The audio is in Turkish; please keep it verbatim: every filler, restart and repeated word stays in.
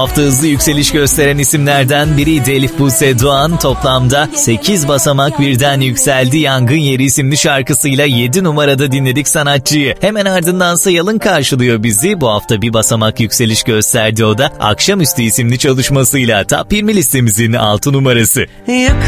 hafta hızlı yükseliş gösteren isimlerden biriydi Elif Buse Doğan. Toplamda sekiz basamak birden yükseldi. Yangın Yeri isimli şarkısıyla yedi numarada dinledik sanatçıyı. Hemen ardındansa Yalın karşılıyor bizi. Bu hafta bir basamak yükseliş gösterdi o da. Akşamüstü isimli çalışmasıyla Top yirmi listemizin altı numarası.